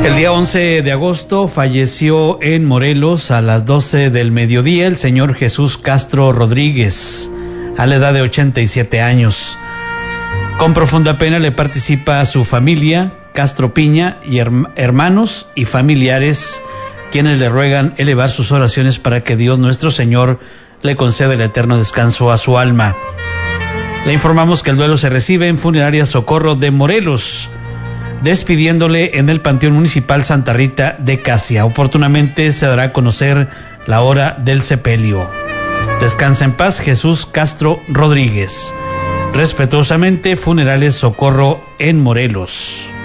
El día 11 de agosto falleció en Morelos a las 12 del mediodía el señor Jesús Castro Rodríguez, a la edad de 87 años. Con profunda pena le participa a su familia, Castro Piña, y hermanos y familiares, quienes le ruegan elevar sus oraciones para que Dios nuestro Señor le conceda el eterno descanso a su alma. Le informamos que el duelo se recibe en Funeraria Socorro de Morelos, despidiéndole en el Panteón Municipal Santa Rita de Casia. Oportunamente se dará a conocer la hora del sepelio. Descansa en paz Jesús Castro Rodríguez. Respetuosamente, Funerales Socorro en Morelos.